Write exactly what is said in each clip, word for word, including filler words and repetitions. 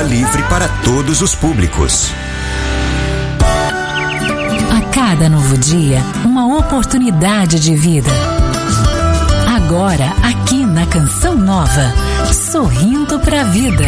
livre para todos os públicos. A cada novo dia, uma oportunidade de vida. Agora, aqui na Canção Nova, Sorrindo pra Vida.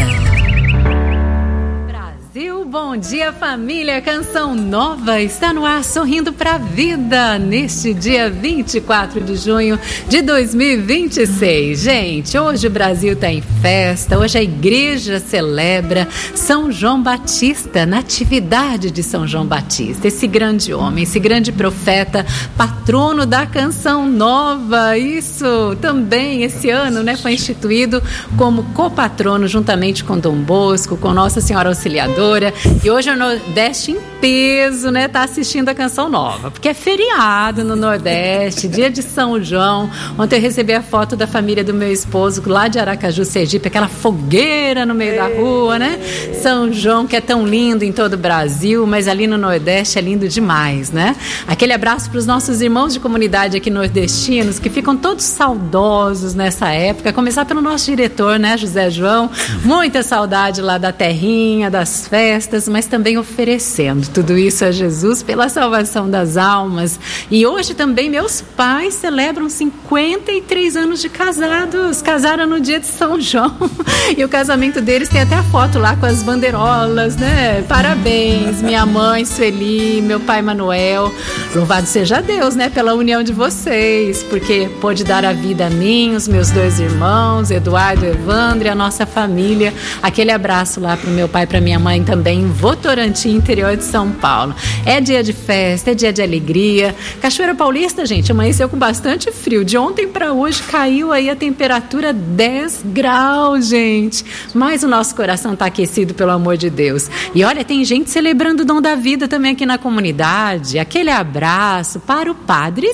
Bom dia, família. Canção Nova está no ar, Sorrindo pra Vida, neste dia vinte e quatro de junho de dois mil e vinte e seis. Gente, hoje o Brasil está em festa, hoje a igreja celebra São João Batista, natividade de São João Batista, esse grande homem, esse grande profeta, patrono da Canção Nova. Isso também, esse ano, né, foi instituído como copatrono, juntamente com Dom Bosco, com Nossa Senhora Auxiliadora. E hoje o Nordeste em peso, né, tá assistindo a Canção Nova, porque é feriado no Nordeste, dia de São João. Ontem eu recebi a foto da família do meu esposo lá de Aracaju, Sergipe, aquela fogueira no meio da rua, né? São João, que é tão lindo em todo o Brasil, mas ali no Nordeste é lindo demais, né? Aquele abraço para os nossos irmãos de comunidade aqui nordestinos, que ficam todos saudosos nessa época, a começar pelo nosso diretor, né, José João, muita saudade lá da terrinha, das festas, mas também oferecendo tudo isso a Jesus pela salvação das almas. E hoje também meus pais celebram cinquenta e três anos de casados, casaram no dia de São João, e o casamento deles tem até a foto lá com as bandeirolas, né? Parabéns, minha mãe Sueli, meu pai Manuel, louvado seja Deus, né, pela união de vocês, porque pôde dar a vida a mim, os meus dois irmãos, Eduardo e Evandro, e a nossa família. Aquele abraço lá pro meu pai e pra minha mãe também, em Votorantim, interior de São Paulo. É dia de festa, é dia de alegria. Cachoeira Paulista, gente, amanheceu com bastante frio. De ontem para hoje caiu aí a temperatura dez graus, gente. Mas o nosso coração está aquecido pelo amor de Deus. E olha, tem gente celebrando o dom da vida também aqui na comunidade. Aquele abraço para o Padre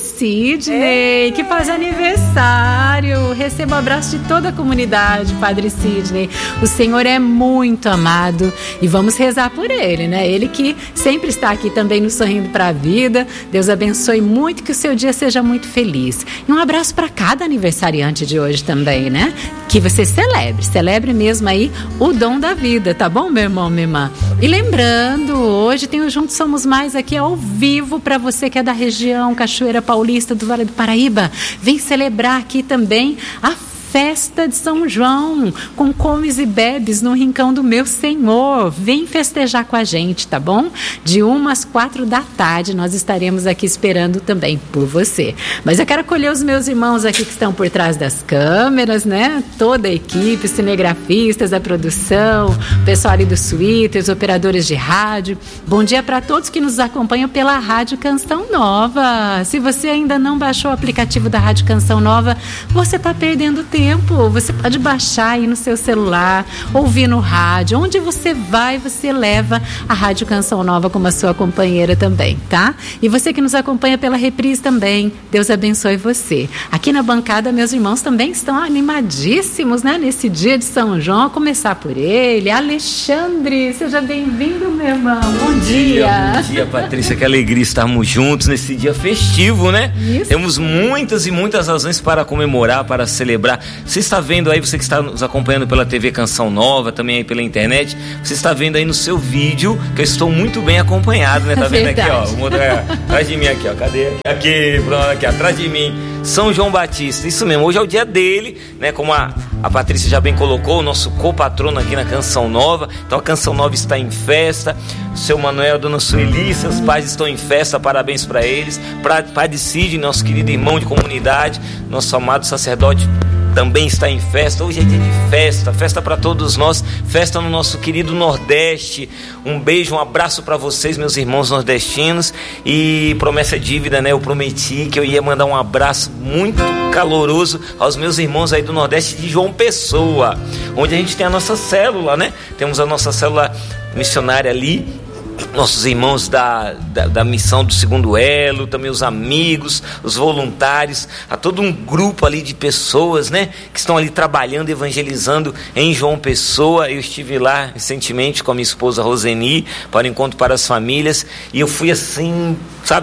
Sidney, que faz aniversário. Receba o abraço de toda a comunidade, Padre Sidney. O Senhor é muito amado e vamos rezar por ele, né? Ele que sempre está aqui também nos Sorrindo para a Vida. Deus abençoe muito, que o seu dia seja muito feliz. E um abraço para cada aniversariante de hoje também, né? Que você celebre, celebre mesmo aí o dom da vida, tá bom, meu irmão, minha irmã? E lembrando, hoje tem o Juntos Somos Mais aqui ao vivo para você que é da região Cachoeira Paulista, do Vale do Paraíba. Vem celebrar aqui também a Festa de São João, com comes e bebes no rincão do meu Senhor. Vem festejar com a gente, tá bom? De uma às quatro da tarde, nós estaremos aqui esperando também por você. Mas eu quero acolher os meus irmãos aqui que estão por trás das câmeras, né? Toda a equipe, os cinegrafistas, a produção, o pessoal ali do Suíte, os operadores de rádio. Bom dia para todos que nos acompanham pela Rádio Canção Nova. Se você ainda não baixou o aplicativo da Rádio Canção Nova, você está perdendo tempo. Você pode baixar aí no seu celular, ouvir no rádio. Onde você vai, você leva a Rádio Canção Nova como a sua companheira também, tá? E você que nos acompanha pela reprise também, Deus abençoe você. Aqui na bancada, meus irmãos também estão animadíssimos, né? Nesse dia de São João, a começar por ele, Alexandre, seja bem-vindo, meu irmão. Bom, bom dia. dia. Bom dia, Patrícia, que alegria estarmos juntos nesse dia festivo, né? Isso. Temos muitas e muitas razões para comemorar, para celebrar. Você está vendo aí, você que está nos acompanhando pela T V Canção Nova, também aí pela internet, você está vendo aí no seu vídeo que eu estou muito bem acompanhado, né? Tá vendo aqui, ó? Vou mostrar atrás de mim aqui, ó. Cadê? Aqui, pronto, aqui, atrás de mim. São João Batista, isso mesmo, hoje é o dia dele, né? Como a, a Patrícia já bem colocou, o nosso copatrono aqui na Canção Nova. Então a Canção Nova está em festa. Seu Manuel, Dona Sueli, seus pais estão em festa, parabéns para eles. Pra, Padre Sidney, nosso querido irmão de comunidade, nosso amado sacerdote, também está em festa. Hoje é dia de festa, festa para todos nós, festa no nosso querido Nordeste. Um beijo, um abraço para vocês, meus irmãos nordestinos. E promessa é dívida, né? Eu prometi que eu ia mandar um abraço muito caloroso aos meus irmãos aí do Nordeste de João Pessoa, onde a gente tem a nossa célula, né? Temos a nossa célula missionária ali, nossos irmãos da, da, da missão do Segundo Elo, também os amigos, os voluntários, a todo um grupo ali de pessoas, né, que estão ali trabalhando, evangelizando em João Pessoa. Eu estive lá recentemente com a minha esposa Roseni para o encontro para as famílias, e eu fui assim, sabe,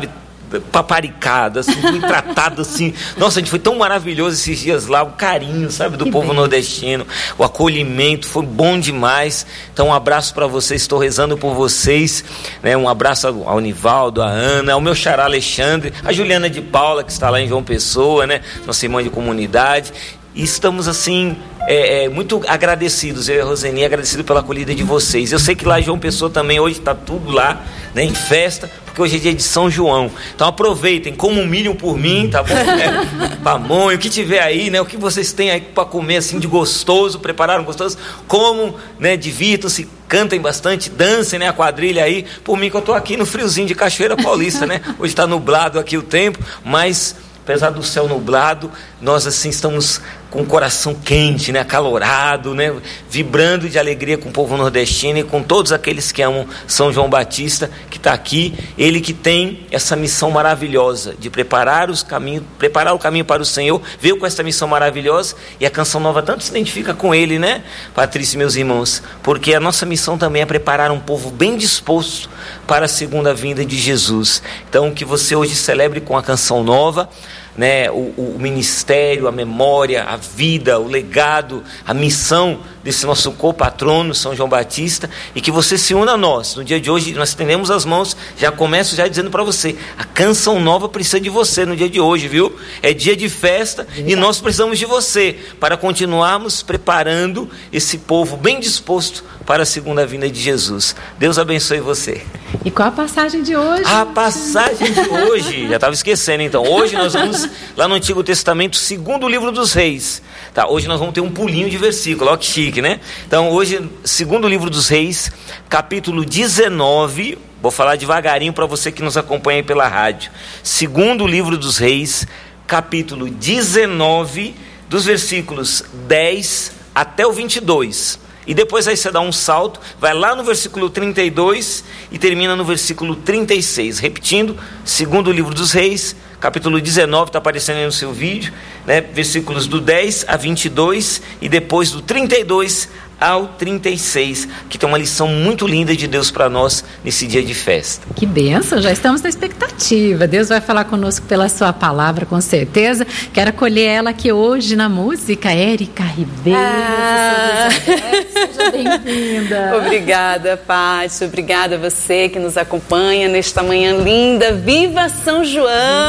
paparicado, assim, fui tratado assim. Nossa, a gente foi tão maravilhoso esses dias lá, o carinho, sabe, do que povo bem. Nordestino, o acolhimento, foi bom demais. Então, um abraço para vocês, estou rezando por vocês, né? Um abraço ao Nivaldo, a Ana, ao meu xará Alexandre, a Juliana de Paula, que está lá em João Pessoa, né? Nossa irmã de comunidade. E estamos assim, é, é, muito agradecidos, eu e a Roseni, agradecido pela acolhida de vocês. Eu sei que lá em João Pessoa também hoje está tudo lá, né, em festa, porque hoje é dia de São João. Então aproveitem, comam milho por mim, tá bom? É, pamonha, o que tiver aí, né? O que vocês têm aí para comer assim de gostoso, prepararam gostoso, comam, né? Divirtam-se, cantem bastante, dancem, né? A quadrilha aí. Por mim que eu tô aqui no friozinho de Cachoeira Paulista, né? Hoje está nublado aqui o tempo, mas apesar do céu nublado, nós assim estamos com o coração quente, né, acalorado, né, vibrando de alegria com o povo nordestino e com todos aqueles que amam São João Batista, que está aqui, ele que tem essa missão maravilhosa de preparar os caminhos, preparar o caminho para o Senhor, veio com essa missão maravilhosa, e a Canção Nova tanto se identifica com ele, né, Patrícia e meus irmãos, porque a nossa missão também é preparar um povo bem disposto para a segunda vinda de Jesus. Então, que você hoje celebre com a Canção Nova, né, o, o ministério, a memória, a vida, o legado, a missão desse nosso co-patrono, São João Batista, e que você se una a nós. No dia de hoje, nós estendemos as mãos, já começo já dizendo para você, a Canção Nova precisa de você no dia de hoje, viu? É dia de festa e nós precisamos de você para continuarmos preparando esse povo bem disposto para a segunda vinda de Jesus. Deus abençoe você. E qual a passagem de hoje? A passagem de hoje, já estava esquecendo então, hoje nós vamos lá no Antigo Testamento, segundo livro dos Reis, tá? Hoje nós vamos ter um pulinho de versículo, ó que chique, né? Então hoje, segundo livro dos Reis, capítulo dezenove, vou falar devagarinho para você que nos acompanha aí pela rádio, segundo livro dos Reis, capítulo dezenove, dos versículos dez até o vinte e dois, e depois aí você dá um salto, vai lá no versículo trinta e dois e termina no versículo trinta e seis. Repetindo, segundo livro dos Reis, capítulo dezenove, está aparecendo aí no seu vídeo, né? Versículos do dez a vinte e dois e depois do trinta e dois ao trinta e seis, que tem uma lição muito linda de Deus para nós nesse dia de festa. Que bênção, já estamos na expectativa. Deus vai falar conosco pela sua palavra, com certeza. Quero acolher ela aqui hoje na música, Érica Ribeiro. Ah. Seja bem-vinda. Obrigada, Pati. Obrigada a você que nos acompanha nesta manhã linda. Viva São João!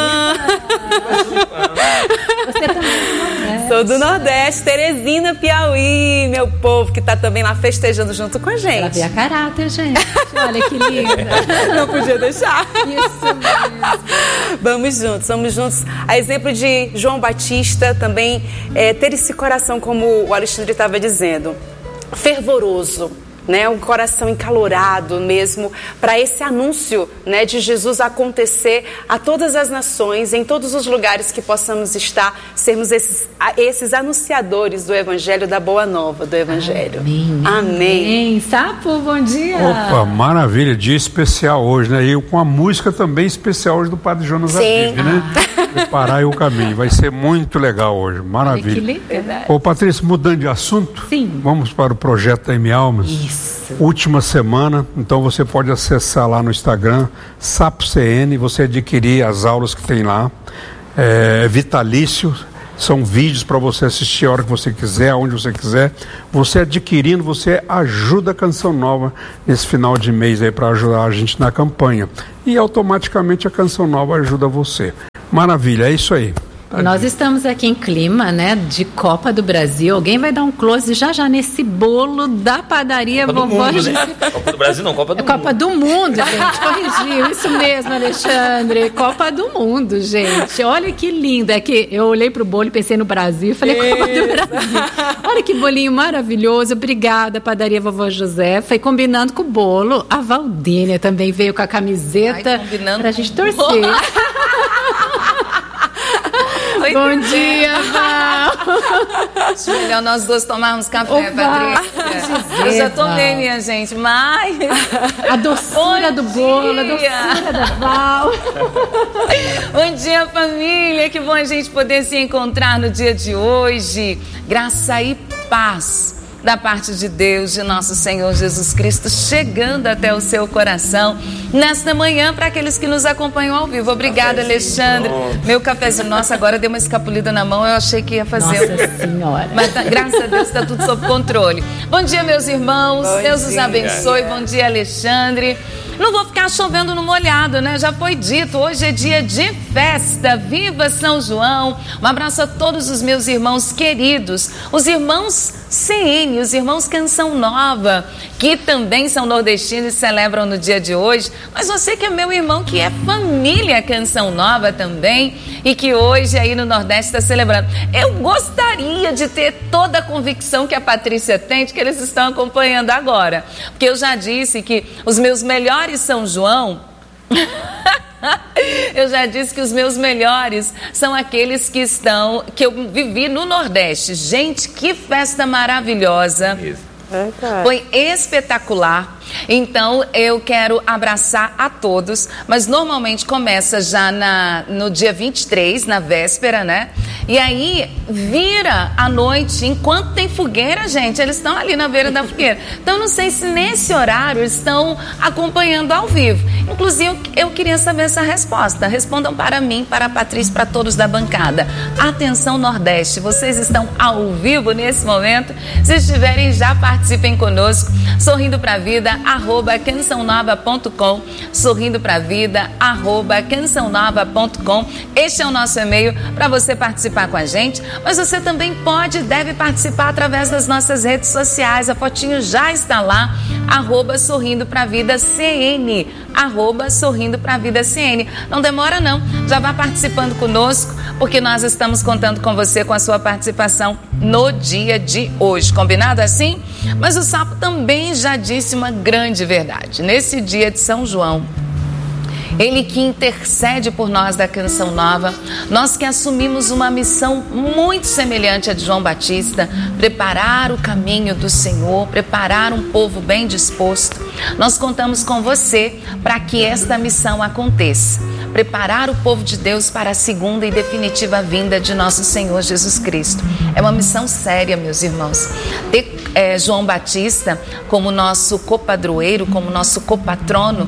Você também é do Nordeste. Sou do Nordeste, Teresina, Piauí, meu povo que está também lá festejando junto com a gente. Ela vê a caráter, gente. Olha que linda. Não podia deixar. Isso mesmo. Vamos juntos, vamos juntos. A exemplo de João Batista, também é, ter esse coração, como o Alexandre estava dizendo, fervoroso, né, um coração encalorado mesmo para esse anúncio, né, de Jesus acontecer a todas as nações, em todos os lugares que possamos estar, sermos esses, esses anunciadores do Evangelho, da Boa Nova do Evangelho. Amém. Amém. Amém. Sapo, bom dia. Opa, maravilha, dia especial hoje, né? E com a música também especial hoje do Padre Jonas Aviv, né? Preparar o caminho, vai ser muito legal hoje, maravilha. Ô Patrícia, mudando de assunto, sim, vamos para o projeto da M Almas. Isso. Última semana, então você pode acessar lá no Instagram, Sapo C N, você adquirir as aulas que tem lá, é vitalício, são vídeos para você assistir a hora que você quiser, aonde você quiser. Você adquirindo, você ajuda a Canção Nova nesse final de mês aí para ajudar a gente na campanha. E automaticamente a Canção Nova ajuda você. Maravilha, é isso aí. Nós estamos aqui em clima, né, de Copa do Brasil. Alguém vai dar um close já já nesse bolo da padaria Copa Vovó do mundo, né? Copa do Brasil não, Copa do é Copa Mundo. do Mundo, gente, corrigiu. Isso mesmo, Alexandre. Copa do Mundo, gente. Olha que linda. É que eu olhei pro bolo e pensei no Brasil e falei Isso. Copa do Brasil. Olha que bolinho maravilhoso. Obrigada, padaria Vovó Josefa. E combinando com o bolo, a Valdênia também veio com a camiseta. Ai, combinando pra gente torcer. Oi, bom dia, Val. Acho melhor nós duas tomarmos café, Patrícia. Eu já tomei, minha gente, mas... A doçura do bolo, a doçura da Val. Bom dia, família. Que bom a gente poder se encontrar no dia de hoje. Graça e paz da parte de Deus, de nosso Senhor Jesus Cristo, chegando até o seu coração nesta manhã para aqueles que nos acompanham ao vivo. Obrigada, Alexandre. Meu cafezinho. Nossa, agora deu uma escapulida na mão, eu achei que ia fazer. Nossa Senhora. Mas tá, graças a Deus está tudo sob controle. Bom dia, meus irmãos. Bom Deus dia. Os abençoe. Bom dia, Alexandre. Não vou ficar chovendo no molhado, né? Já foi dito, hoje é dia de festa. Viva São João! Um abraço a todos os meus irmãos queridos, os irmãos C N, os irmãos Canção Nova, que também são nordestinos e celebram no dia de hoje. Mas você que é meu irmão, que é família Canção Nova também, e que hoje aí no Nordeste está celebrando. Eu gostaria de ter toda a convicção que a Patrícia tem, de que eles estão acompanhando agora. Porque eu já disse que os meus melhores São João... Eu já disse que os meus melhores são aqueles que estão, que eu vivi no Nordeste. Gente, que festa maravilhosa. Isso. Foi espetacular. Então eu quero abraçar a todos, mas normalmente começa já na, no dia vinte e três, na véspera, né? E aí vira à noite, enquanto tem fogueira, gente, eles estão ali na beira da fogueira. Então não sei se nesse horário eles estão acompanhando ao vivo. Inclusive eu queria saber essa resposta. Respondam para mim, para a Patrícia, para todos da bancada. Atenção Nordeste, vocês estão ao vivo nesse momento? Se estiverem, já participem conosco. Sorrindo pra Vida, arroba canção nova ponto com, sorrindo pra vida, arroba canção nova ponto com. Este é o nosso e-mail para você participar com a gente, mas você também pode e deve participar através das nossas redes sociais. A fotinho já está lá, arroba sorrindo pra vida C N, arroba sorrindo pra vida C N. Não demora não, já vá participando conosco, porque nós estamos contando com você, com a sua participação no dia de hoje, combinado assim? Mas o Sapo também já disse uma grande verdade. Nesse dia de São João, ele que intercede por nós da Canção Nova, nós que assumimos uma missão muito semelhante à de João Batista, preparar o caminho do Senhor, preparar um povo bem disposto. Nós contamos com você para que esta missão aconteça. Preparar o povo de Deus para a segunda e definitiva vinda de nosso Senhor Jesus Cristo. É uma missão séria, meus irmãos. Ter é, João Batista como nosso copadroeiro, como nosso copatrono,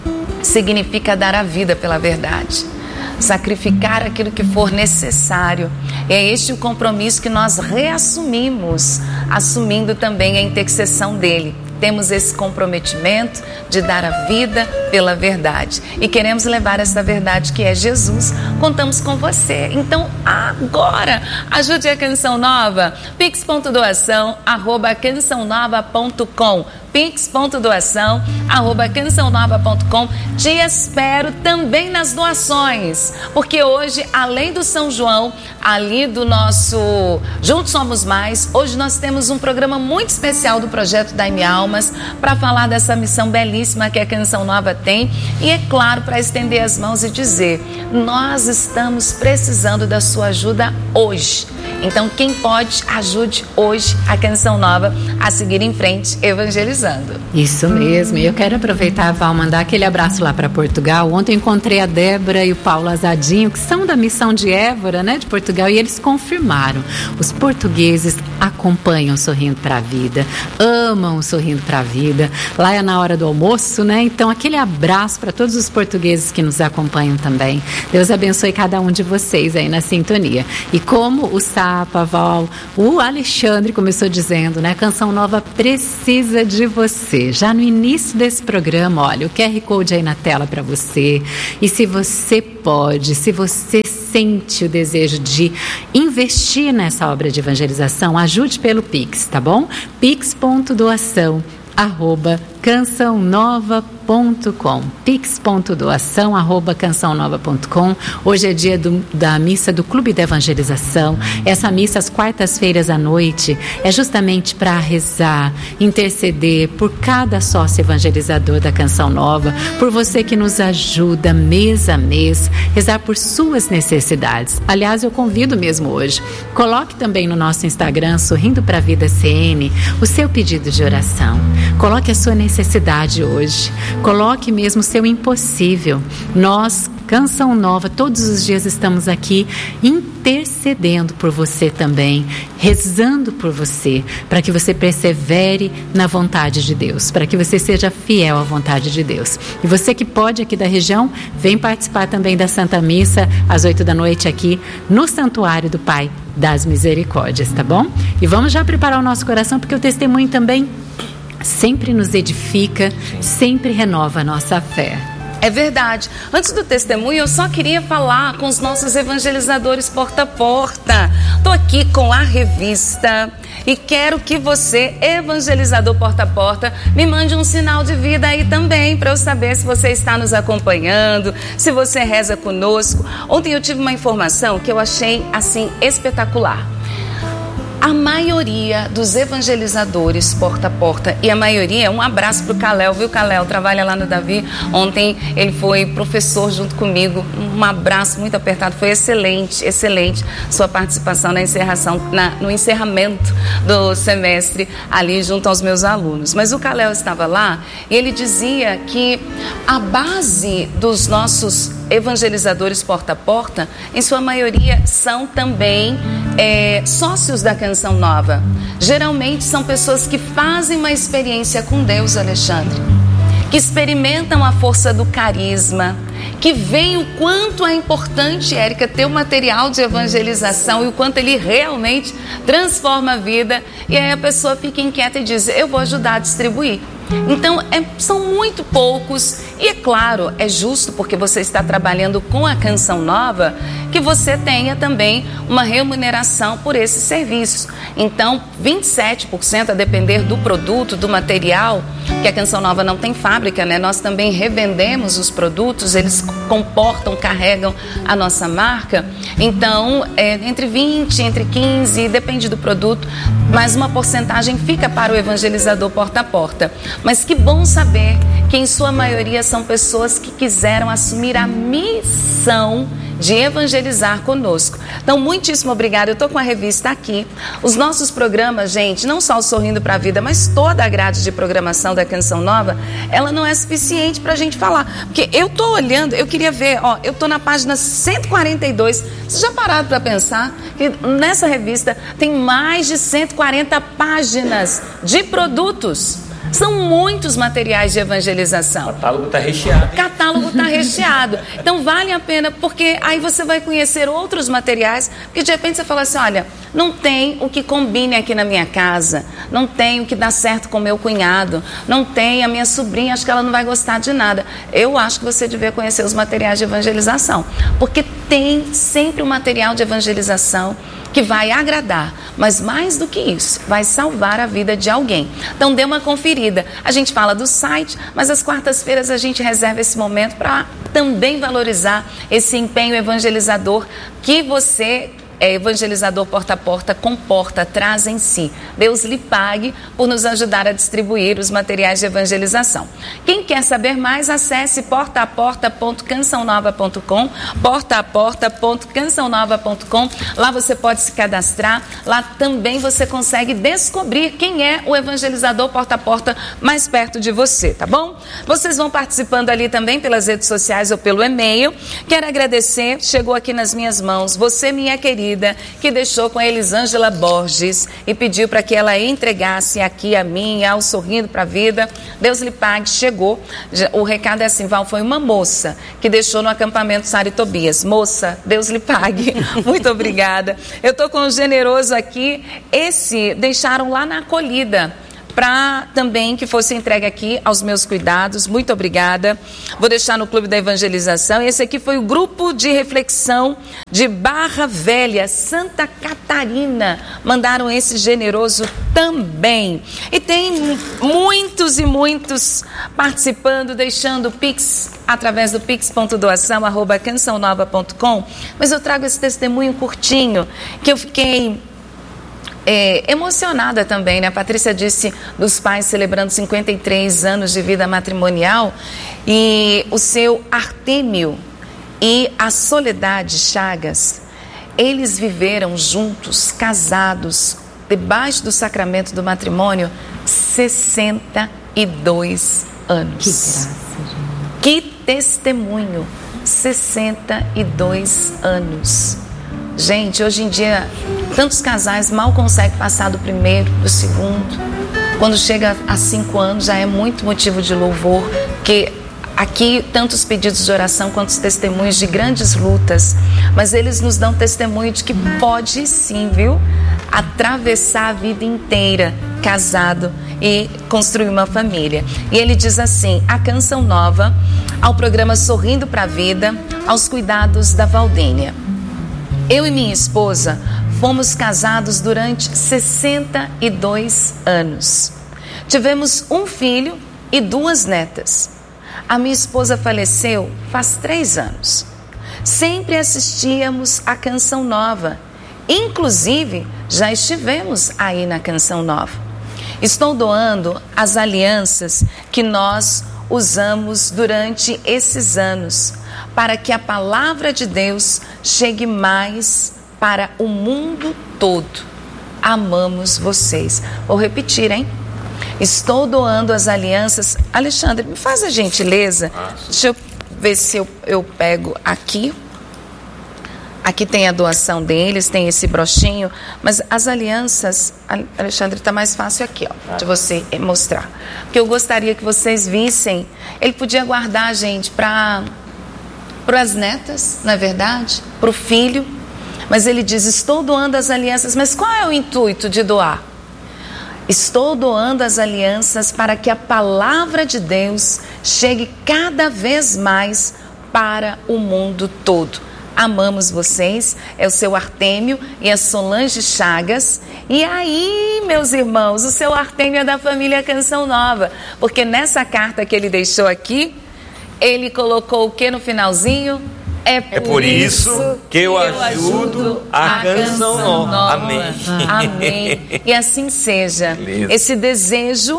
significa dar a vida pela verdade, sacrificar aquilo que for necessário. É este o compromisso que nós reassumimos, assumindo também a intercessão dele. Temos esse comprometimento de dar a vida pela verdade e queremos levar essa verdade que é Jesus. Contamos com você. Então agora ajude a Canção Nova. pix.doação arroba canção nova ponto com, pix.doação arroba canção nova ponto com. Te espero também nas doações, porque hoje, além do São João, ali do nosso Juntos Somos Mais, hoje nós temos um programa muito especial do Projeto Dai-me Almas para falar dessa missão belíssima que a Canção Nova tem e, é claro, para estender as mãos e dizer: nós estamos precisando da sua ajuda hoje. Então, quem pode, ajude hoje a Canção Nova a seguir em frente, evangelizando. Isso mesmo. E eu quero aproveitar, Val, mandar aquele abraço lá para Portugal. Ontem eu encontrei a Débora e o Paulo Azadinho, que são da missão de Évora, né, de Portugal, e eles confirmaram. Os portugueses acompanham Sorrindo para a Vida, amam Sorrindo para a Vida. Lá é na hora do almoço, né? Então, aquele abraço para todos os portugueses que nos acompanham também. Deus abençoe cada um de vocês aí na sintonia. E como o Sapa, Val, o Alexandre começou dizendo, né? Canção Nova precisa de você. Já no início desse programa, olha, o Q R Code aí na tela para você. E se você pode, se você sente o desejo de investir nessa obra de evangelização, ajude pelo Pix, tá bom? pix.doação arroba canção nova ponto com, pix.doação arroba canção nova ponto com. Hoje é dia do, da missa do Clube da Evangelização. Essa missa às quartas-feiras à noite é justamente para rezar, interceder por cada sócio evangelizador da Canção Nova, por você que nos ajuda mês a mês, rezar por suas necessidades. Aliás, eu convido mesmo hoje, coloque também no nosso Instagram, Sorrindo pra Vida C N, o seu pedido de oração. Coloque a sua necessidade necessidade hoje. Coloque mesmo o seu impossível. Nós, Canção Nova, todos os dias estamos aqui intercedendo por você também, rezando por você, para que você persevere na vontade de Deus, para que você seja fiel à vontade de Deus. E você que pode aqui da região, vem participar também da Santa Missa às oito da noite aqui no Santuário do Pai das Misericórdias, tá bom? E vamos já preparar o nosso coração, porque o testemunho também sempre nos edifica, sempre renova a nossa fé. É verdade. Antes do testemunho, eu só queria falar com os nossos evangelizadores porta a porta. Estou aqui com a revista e quero que você, evangelizador porta a porta, me mande um sinal de vida aí também, para eu saber se você está nos acompanhando, se você reza conosco. Ontem eu tive uma informação que eu achei, assim, espetacular. A maioria dos evangelizadores porta a porta, e a maioria, um abraço para o Calel, viu, Calel? Trabalha lá no Davi. Ontem ele foi professor junto comigo. Um abraço muito apertado. Foi excelente, excelente sua participação na encerração, na, no encerramento do semestre ali junto aos meus alunos. Mas o Calel estava lá e ele dizia que a base dos nossos evangelizadores porta a porta, em sua maioria, são também é, sócios da Canção Nova. Geralmente são pessoas que fazem uma experiência com Deus, Alexandre, que experimentam a força do carisma, que veem o quanto é importante, Érica, ter o material de evangelização e o quanto ele realmente transforma a vida, e aí a pessoa fica inquieta e diz: eu vou ajudar a distribuir. Então, é, são muito poucos, e é claro, é justo, porque você está trabalhando com a Canção Nova, que você tenha também uma remuneração por esse serviço. Então, vinte e sete por cento a depender do produto, do material, que a Canção Nova não tem fábrica, né? Nós também revendemos os produtos, eles comportam, carregam a nossa marca. Então, é, entre vinte, entre quinze, depende do produto, mas uma porcentagem fica para o evangelizador porta a porta. Mas que bom saber que em sua maioria são pessoas que quiseram assumir a missão de evangelizar conosco. Então, muitíssimo obrigada. Eu estou com a revista aqui. Os nossos programas, gente, não só o Sorrindo para a Vida, mas toda a grade de programação da Canção Nova, ela não é suficiente para a gente falar. Porque eu estou olhando, eu queria ver, ó, eu estou na página cento e quarenta e dois. Vocês já pararam para pensar que nessa revista tem mais de cento e quarenta páginas de produtos? São muitos materiais de evangelização. O catálogo está recheado. O catálogo está recheado. Então vale a pena, porque aí você vai conhecer outros materiais, porque de repente você fala assim: olha, não tem o que combine aqui na minha casa, não tem o que dá certo com meu cunhado, não tem a minha sobrinha, acho que ela não vai gostar de nada. Eu acho que você devia conhecer os materiais de evangelização, porque tem sempre um material de evangelização que vai agradar, mas mais do que isso, vai salvar a vida de alguém. Então dê uma conferida. A gente fala do site, mas às quartas-feiras a gente reserva esse momento para também valorizar esse empenho evangelizador que você, é, evangelizador porta a porta, comporta, traz em si. Deus lhe pague por nos ajudar a distribuir os materiais de evangelização. Quem quer saber mais, acesse porta a porta ponto canção nova ponto com, porta a porta ponto canção nova ponto com. Lá você pode se cadastrar, lá também você consegue descobrir quem é o evangelizador porta a porta mais perto de você, tá bom? Vocês vão participando ali também pelas redes sociais ou pelo e-mail. Quero agradecer, chegou aqui nas minhas mãos, você, minha querida, que deixou com a Elisângela Borges e pediu para que ela entregasse aqui a mim, ao Sorrindo para a Vida. Deus lhe pague, chegou. O recado é assim: Val, foi uma moça que deixou no acampamento Sara e Tobias. Moça, Deus lhe pague. Muito obrigada. Eu estou com o generoso aqui. Esse deixaram lá na acolhida, para também que fosse entregue aqui aos meus cuidados. Muito obrigada. Vou deixar no Clube da Evangelização. Esse aqui foi o grupo de reflexão de Barra Velha, Santa Catarina. Mandaram esse generoso também. E tem muitos e muitos participando, deixando o Pix através do pix ponto doação arroba canção nova ponto com. Mas eu trago esse testemunho curtinho, que eu fiquei É, emocionada também, né? A Patrícia disse dos pais celebrando cinquenta e três anos de vida matrimonial, e o seu Artêmio e a Soledade Chagas, eles viveram juntos, casados, debaixo do sacramento do matrimônio, sessenta e dois anos. Que graça, gente. Que testemunho! sessenta e dois anos. Gente, hoje em dia, tantos casais mal conseguem passar do primeiro para o segundo. Quando chega a cinco anos, já é muito motivo de louvor, porque aqui, tantos pedidos de oração quanto os testemunhos de grandes lutas, mas eles nos dão testemunho de que pode sim, viu? Atravessar a vida inteira casado e construir uma família. E ele diz assim: a canção nova, ao programa Sorrindo para a Vida, aos cuidados da Valdênia. Eu e minha esposa fomos casados durante sessenta e dois anos. Tivemos um filho e duas netas. A minha esposa faleceu faz três anos. Sempre assistíamos a Canção Nova. Inclusive, já estivemos aí na Canção Nova. Estou doando as alianças que nós usamos durante esses anos, para que a palavra de Deus chegue mais para o mundo todo. Amamos vocês. Vou repetir, hein? Estou doando as alianças. Alexandre, me faz a gentileza. Deixa eu ver se eu, eu pego aqui. Aqui tem a doação deles, tem esse brochinho. Mas as alianças, Alexandre, está mais fácil aqui, ó, de você mostrar. Porque eu gostaria que vocês vissem. Ele podia guardar, gente, para para as netas, não é verdade? Para o filho. Mas ele diz: estou doando as alianças. Mas qual é o intuito de doar? Estou doando as alianças para que a palavra de Deus chegue cada vez mais para o mundo todo. Amamos vocês, é o seu Artêmio e a Solange Chagas. E aí, meus irmãos, o seu Artêmio é da família Canção Nova, porque nessa carta que ele deixou aqui, ele colocou o que no finalzinho? É por, é por isso, isso que eu, eu ajudo, ajudo a, a Canção, Canção Nova. Nova. Amém. Amém. E assim seja. Beleza. Esse desejo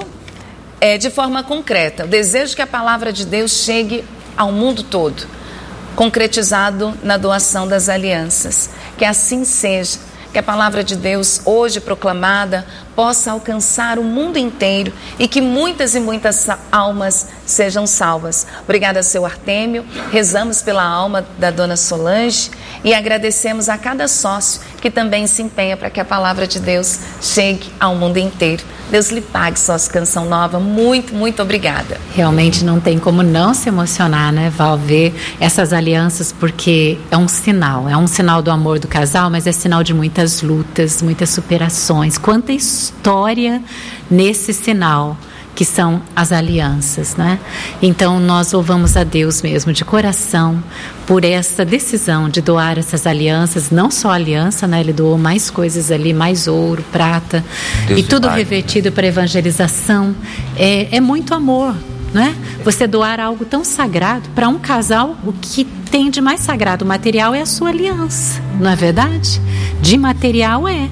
é de forma concreta. O desejo que a palavra de Deus chegue ao mundo todo, concretizado na doação das alianças. Que assim seja. Que a palavra de Deus, hoje proclamada, possa alcançar o mundo inteiro e que muitas e muitas almas sejam salvas. Obrigada, seu Artêmio. Rezamos pela alma da dona Solange e agradecemos a cada sócio que também se empenha para que a palavra de Deus chegue ao mundo inteiro. Deus lhe pague, sócio Canção Nova. Muito, muito obrigada. Realmente não tem como não se emocionar, né, Val, ver essas alianças, porque é um sinal, é um sinal do amor do casal, mas é sinal de muitas lutas, muitas superações. Quanta história nesse sinal que são as alianças, né? Então nós louvamos a Deus mesmo de coração por essa decisão de doar essas alianças, não só a aliança, né? Ele doou mais coisas ali, mais ouro, prata, Deus e tudo Pai. Revertido para evangelização. É, é muito amor, né? Você doar algo tão sagrado para um casal, o que tem de mais sagrado material é a sua aliança, não é verdade? De material é.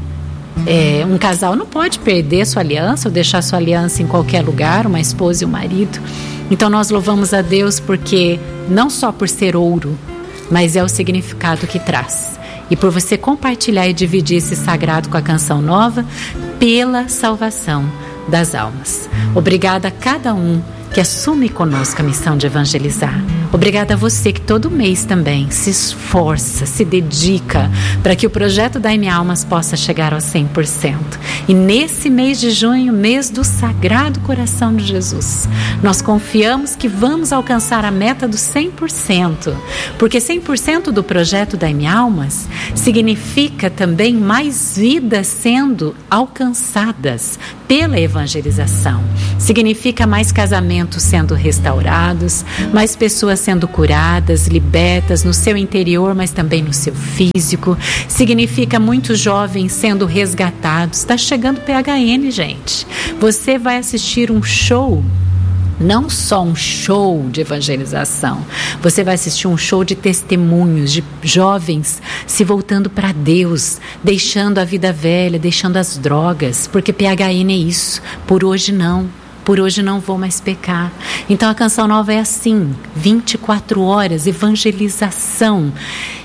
É, um casal não pode perder sua aliança ou deixar sua aliança em qualquer lugar, uma esposa e um marido. Então nós louvamos a Deus porque não só por ser ouro, mas é o significado que traz. E por você compartilhar e dividir esse sagrado com a Canção Nova pela salvação das almas. Obrigada a cada um que assume conosco a missão de evangelizar. Obrigada a você que todo mês também se esforça, se dedica para que o projeto da M Almas possa chegar ao cem por cento. E nesse mês de junho, mês do Sagrado Coração de Jesus, nós confiamos que vamos alcançar a meta do cem por cento, porque cem por cento do projeto da M Almas significa também mais vidas sendo alcançadas pela evangelização. Significa mais casamentos sendo restaurados, mais pessoas sendo curadas, libertas no seu interior, mas também no seu físico. Significa muitos jovens sendo resgatados. Está chegando o P H N, gente. Você vai assistir um show, não só um show de evangelização, você vai assistir um show de testemunhos, de jovens se voltando para Deus, deixando a vida velha, deixando as drogas, porque P H N é isso, por hoje não. Por hoje não vou mais pecar. Então a Canção Nova é assim, vinte e quatro horas, evangelização.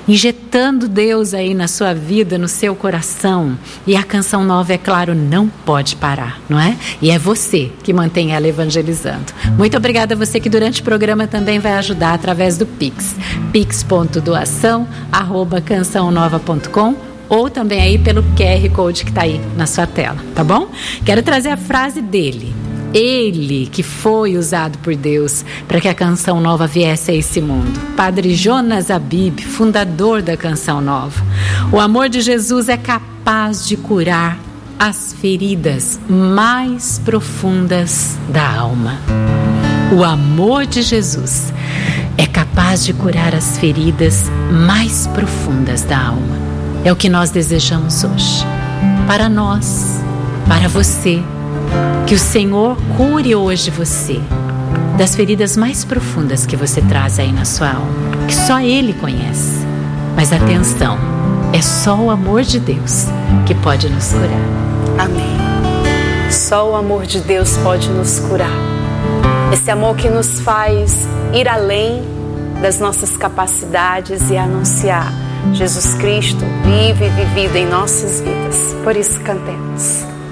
injetando Deus aí na sua vida, no seu coração. E a Canção Nova, é claro, não pode parar, não é? E é você que mantém ela evangelizando. Muito obrigada a você que durante o programa também vai ajudar através do Pix. pix ponto doação arroba canção nova ponto com ou também aí pelo Q R Code que está aí na sua tela, tá bom? Quero trazer a frase dele. Ele que foi usado por Deus para que a Canção Nova viesse a esse mundo. Padre Jonas Abib, fundador da Canção Nova. O amor de Jesus é capaz de curar as feridas mais profundas da alma. O amor de Jesus é capaz de curar as feridas mais profundas da alma. É o que nós desejamos hoje. Para nós, para você. Que o Senhor cure hoje você das feridas mais profundas que você traz aí na sua alma, que só Ele conhece. Mas atenção, é só o amor de Deus que pode nos curar. Amém. Só o amor de Deus pode nos curar. Esse amor que nos faz ir além das nossas capacidades e anunciar Jesus Cristo vive e vivido em nossas vidas. Por isso cantemos.